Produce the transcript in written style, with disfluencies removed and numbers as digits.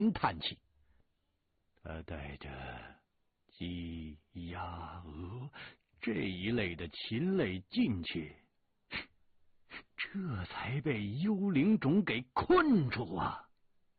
叹气。他带着鸡、鸭、鹅这一类的禽类进去，这才被幽灵种给困住啊！